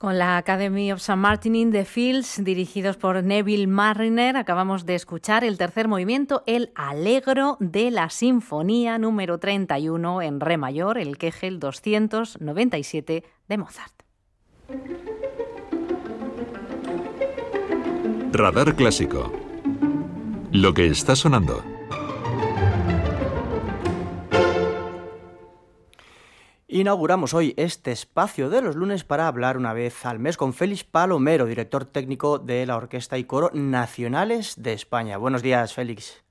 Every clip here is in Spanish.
Con la Academy of St. Martin in the Fields, dirigidos por Neville Marriner, acabamos de escuchar el tercer movimiento, el Allegro de la Sinfonía número 31 en re mayor, el Kegel 297 de Mozart. Radar Clásico. Lo que está sonando. Inauguramos hoy este espacio de los lunes para hablar una vez al mes con Félix Palomero, director técnico de la Orquesta y Coro Nacionales de España. Buenos días, Félix.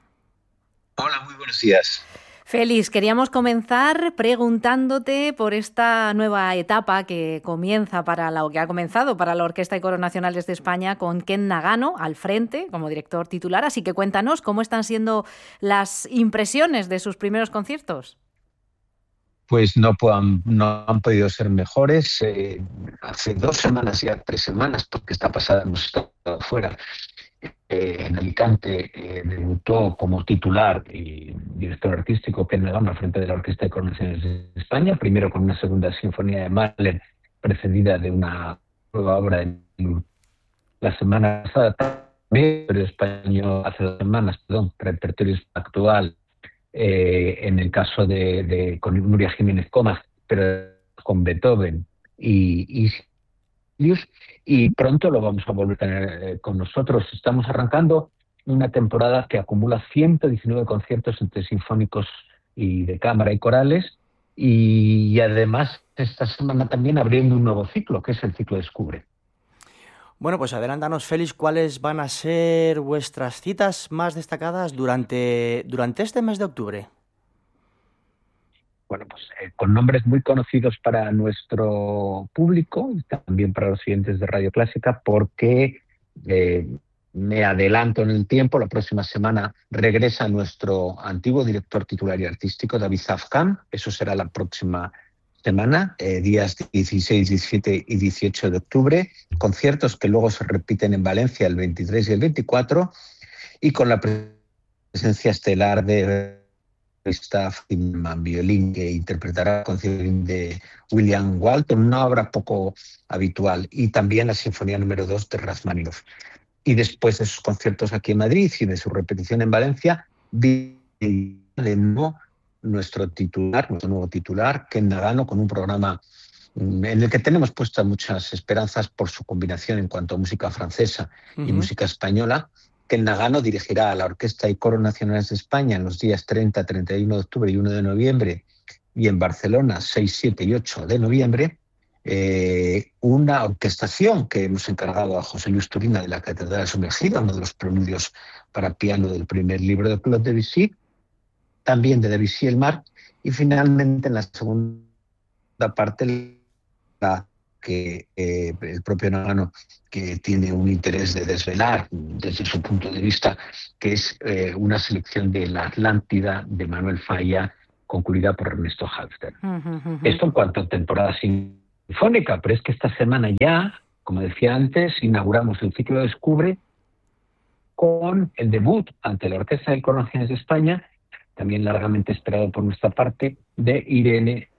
Hola, muy buenos días. Félix, queríamos comenzar preguntándote por esta nueva etapa que comienza que ha comenzado para la Orquesta y Coro Nacionales de España con Ken Nagano al frente como director titular. Así que cuéntanos cómo están siendo las impresiones de sus primeros conciertos. Pues no han podido ser mejores. Hace 2 semanas, ya 3 semanas, porque esta pasada hemos estado fuera. En Alicante debutó como titular y director artístico Ken Nagano al frente de la Orquesta de Coro Nacionales de España, primero con una segunda sinfonía de Mahler, precedida de una nueva obra de la semana pasada, pero español hace 2 semanas, repertorio actual. En el caso con Nuria Jiménez Comas, pero con Beethoven y pronto lo vamos a volver a tener con nosotros. Estamos arrancando una temporada que acumula 119 conciertos entre sinfónicos y de cámara y corales, y además esta semana también abriendo un nuevo ciclo, que es el ciclo Descubre. Bueno, pues adelántanos, Félix, cuáles van a ser vuestras citas más destacadas durante este mes de octubre. Bueno, pues con nombres muy conocidos para nuestro público y también para los siguientes de Radio Clásica, porque me adelanto en el tiempo. La próxima semana regresa nuestro antiguo director titular y artístico, David Zafkan. Eso será la próxima semana, días 16, 17 y 18 de octubre, conciertos que luego se repiten en Valencia el 23 y el 24, y con la presencia estelar de Friedman, violín, que interpretará el concierto de William Walton, una obra poco habitual, y también la Sinfonía número 2 de Rachmaninoff. Y después de sus conciertos aquí en Madrid y de su repetición en Valencia, de nuevo nuestro nuevo titular, Ken Nagano, con un programa en el que tenemos puestas muchas esperanzas por su combinación en cuanto a música francesa y música española. Ken Nagano dirigirá a la Orquesta y Coro Nacionales de España en los días 30, 31 de octubre y 1 de noviembre, y en Barcelona 6, 7 y 8 de noviembre, una orquestación que hemos encargado a José Luis Turina de la Catedral Sumergida, uno de los preludios para piano del primer libro de Claude Debussy, también de Debussy el Mar, y finalmente en la segunda parte que el propio Nagano, que tiene un interés de desvelar desde su punto de vista, que es una selección de la Atlántida de Manuel Falla, concluida por Ernesto Halfter. Esto en cuanto a temporada sinfónica, pero es que esta semana ya, como decía antes, inauguramos el ciclo Descubre con el debut ante la Orquesta de Coro Nacionales de España, también largamente esperado por nuestra parte, de Irene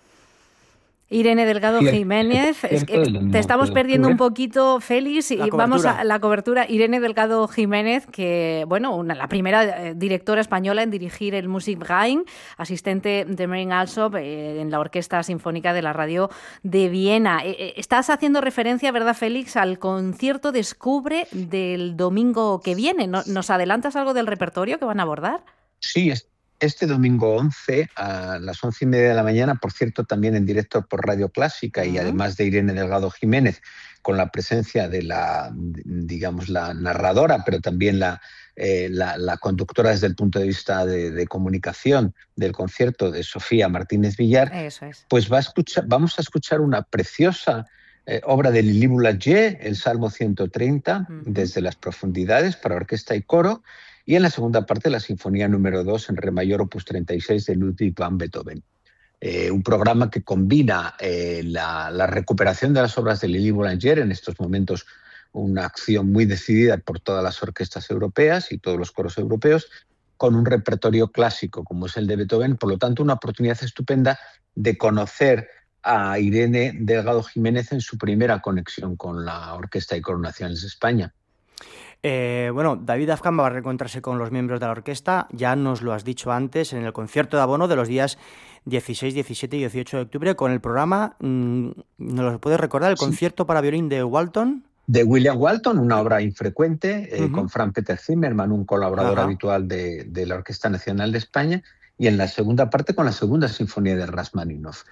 Delgado Jiménez. Es que te estamos perdiendo un poquito, Félix, y vamos a la cobertura. Irene Delgado Jiménez, que, bueno, la primera directora española en dirigir el Musikverein, asistente de Marin Alsop en la Orquesta Sinfónica de la Radio de Viena. Estás haciendo referencia, ¿verdad, Félix, al concierto Descubre del domingo que viene? ¿Nos adelantas algo del repertorio que van a abordar? Sí, este domingo 11 a las 11:30 de la mañana, por cierto, también en directo por Radio Clásica, y además de Irene Delgado Jiménez, con la presencia de la narradora, pero también la conductora desde el punto de vista de comunicación del concierto, de Sofía Martínez Villar. Eso es. Pues vamos a escuchar una preciosa obra de Lili Boulanger, el Salmo 130, desde las profundidades, para orquesta y coro, y en la segunda parte la Sinfonía número 2 en re mayor, opus 36, de Ludwig van Beethoven. Un programa que combina la recuperación de las obras de Lili Boulanger, en estos momentos una acción muy decidida por todas las orquestas europeas y todos los coros europeos, con un repertorio clásico como es el de Beethoven. Por lo tanto, una oportunidad estupenda de conocer a Irene Delgado Jiménez en su primera conexión con la Orquesta y Coro Nacionales de España. Bueno, David Afkam va a reencontrarse con los miembros de la orquesta, ya nos lo has dicho antes, en el concierto de abono de los días 16, 17 y 18 de octubre con el programa, ¿nos lo puedes recordar? El concierto para violín de Walton. De William Walton, una obra infrecuente, con Franz Peter Zimmermann, un colaborador habitual de la Orquesta Nacional de España, y en la segunda parte con la segunda sinfonía de Rachmaninoff.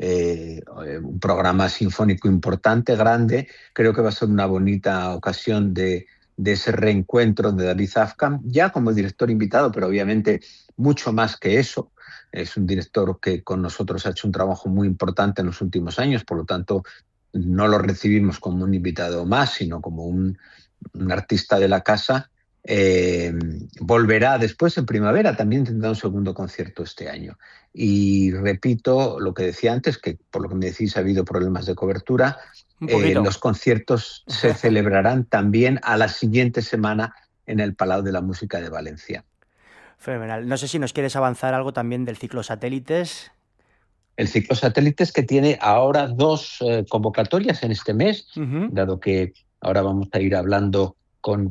Un programa sinfónico importante, grande. Creo que va a ser una bonita ocasión de ese reencuentro de David Afkam, ya como director invitado, pero obviamente mucho más que eso. Es un director que con nosotros ha hecho un trabajo muy importante en los últimos años, por lo tanto no lo recibimos como un invitado más, sino como un artista de la casa. Volverá después en primavera, también tendrá un segundo concierto este año. Y repito lo que decía antes, que por lo que me decís ha habido problemas de cobertura. Los conciertos se celebrarán también a la siguiente semana en el Palau de la Música de Valencia. Fenomenal. No sé si nos quieres avanzar algo también del ciclo Satélites. El ciclo Satélites, que tiene ahora 2 convocatorias en este mes, dado que ahora vamos a ir hablando con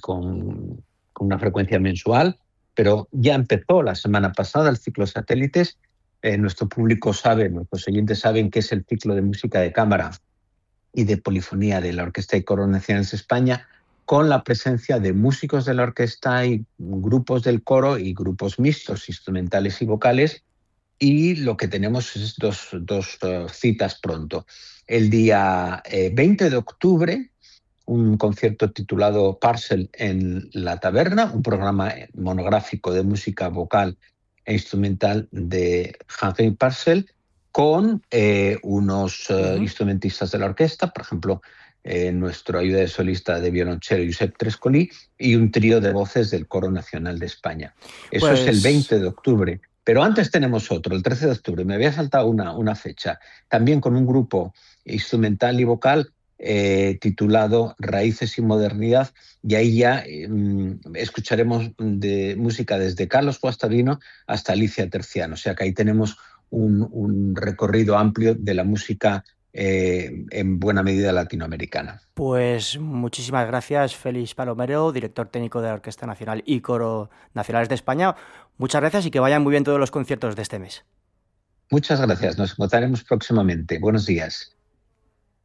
una frecuencia mensual, pero ya empezó la semana pasada el ciclo Satélites. Nuestro público sabe, nuestros oyentes saben que es el ciclo de música de cámara y de polifonía de la Orquesta y Coro Nacionales de España, con la presencia de músicos de la orquesta y grupos del coro y grupos mixtos, instrumentales y vocales. Y lo que tenemos es dos citas pronto. El día 20 de octubre, un concierto titulado Parcel en la Taberna, un programa monográfico de música vocal e instrumental de Henri Parcel, con unos instrumentistas de la orquesta, por ejemplo, nuestro ayuda de solista de violonchelo Josep Trescolí, y un trío de voces del Coro Nacional de España. Eso es el 20 de octubre. Pero antes tenemos otro, el 13 de octubre. Me había saltado una fecha, también con un grupo instrumental y vocal titulado Raíces y Modernidad, y ahí ya escucharemos de música desde Carlos Guastavino hasta Alicia Terciano. O sea que ahí tenemos un recorrido amplio de la música en buena medida latinoamericana. Pues muchísimas gracias, Félix Palomero, director técnico de la Orquesta Nacional y Coro Nacionales de España. Muchas gracias y que vayan muy bien todos los conciertos de este mes. Muchas gracias, nos encontraremos próximamente. Buenos días.